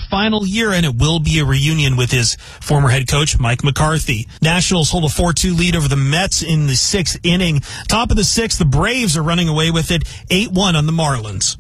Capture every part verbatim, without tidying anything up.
final year, and it will be a reunion with his former head coach, Mike McCarthy. Nationals hold a four two lead over the Mets in the sixth inning. Top of the sixth, the Braves are running away with it, eight one on the Marlins.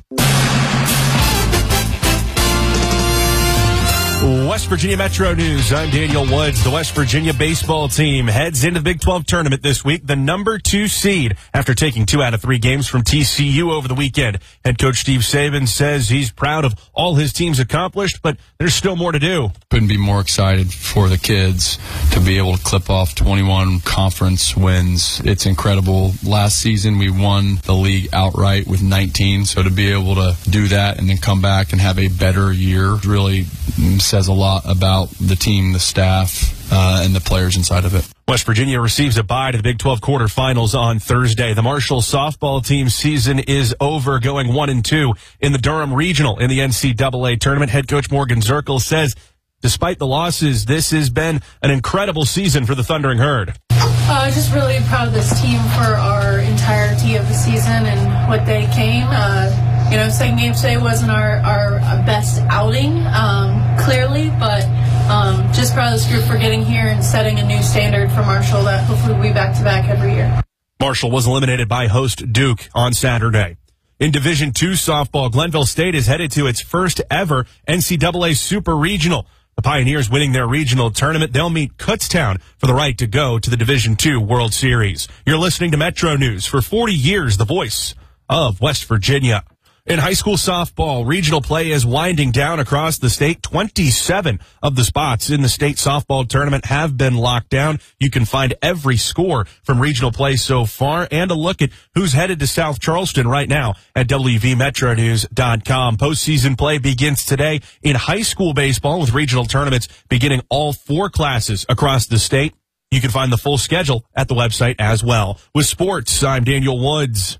West Virginia Metro News. I'm Daniel Woods. The West Virginia baseball team heads into the Big twelve tournament this week, the number two seed, after taking two out of three games from T C U over the weekend. Head coach Steve Saban says he's proud of all his team's accomplished, but there's still more to do. Couldn't be more excited for the kids to be able to clip off twenty-one conference wins. It's incredible. Last season, we won the league outright with nineteen, so to be able to do that and then come back and have a better year really says a lot about the team, the staff, uh, and the players inside of it. West Virginia receives a bye to the Big twelve quarterfinals on Thursday. The Marshall softball team season is over, going one and two in the Durham Regional in the N C double A tournament. Head coach Morgan Zirkle says, despite the losses, this has been an incredible season for the Thundering Herd. Uh, just really proud of this team for our entirety of the season and what they came. Uh, you know, second game today wasn't our, our best outing, um, clearly, but um, just proud of this group for getting here and setting a new standard for Marshall that hopefully will be back-to-back every year. Marshall was eliminated by host Duke on Saturday. In Division two softball, Glenville State is headed to its first ever N C double A Super Regional. The Pioneers winning their regional tournament. They'll meet Kutztown for the right to go to the Division two World Series. You're listening to Metro News. For forty years, the voice of West Virginia. In high school softball, regional play is winding down across the state. twenty-seven of the spots in the state softball tournament have been locked down. You can find every score from regional play so far and a look at who's headed to South Charleston right now at W V Metro News dot com. Postseason play begins today in high school baseball with regional tournaments beginning all four classes across the state. You can find the full schedule at the website as well. With sports, I'm Daniel Woods.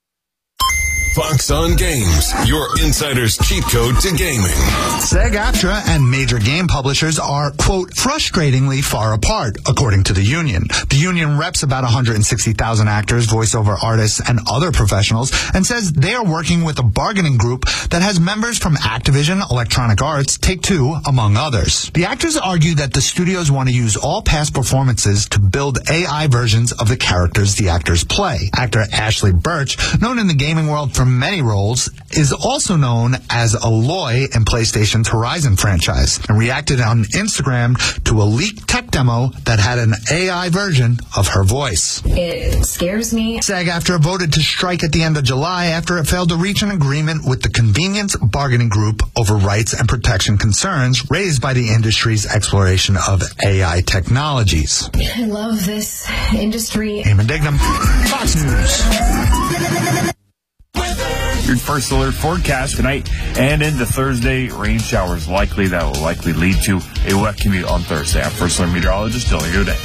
Fox on Games, your insider's cheat code to gaming. SAG-AFTRA and major game publishers are, quote, frustratingly far apart, according to the union. The union reps about one hundred sixty thousand actors, voiceover artists, and other professionals, and says they are working with a bargaining group that has members from Activision, Electronic Arts, Take-Two, among others. The actors argue that the studios want to use all past performances to build A I versions of the characters the actors play. Actor Ashley Birch, known in the gaming world for many roles, is also known as Aloy in PlayStation's Horizon franchise, and reacted on Instagram to a leaked tech demo that had an A I version of her voice. It scares me. SAG-AFTRA voted to strike at the end of July after it failed to reach an agreement with the Convenience Bargaining Group over rights and protection concerns raised by the industry's exploration of A I technologies. I love this industry. Eamon Dignam, Fox News. Your first alert forecast tonight and into Thursday. Rain showers likely. That will likely lead to a wet commute on Thursday. I'm first alert meteorologist Dylan Goday.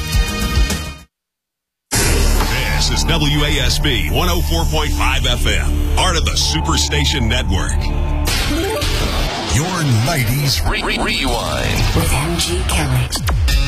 This is W A S B one oh four point five F M, part of the Superstation Network. Your nineties re- re- rewind with M G Kelly.